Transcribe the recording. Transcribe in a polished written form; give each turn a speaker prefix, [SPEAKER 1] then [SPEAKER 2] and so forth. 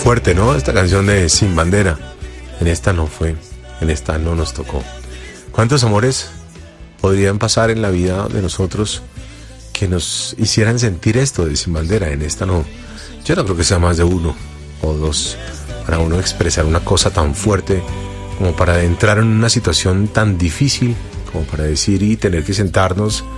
[SPEAKER 1] Fuerte, ¿no? Esta canción de Sin Bandera. En esta no fue, en esta no nos tocó. ¿Cuántos amores podrían pasar en la vida de nosotros que nos hicieran sentir esto de Sin Bandera? En esta no. Yo no creo que sea más de uno o dos para uno expresar una cosa tan fuerte como para entrar en una situación tan difícil como para decir y tener que sentarnos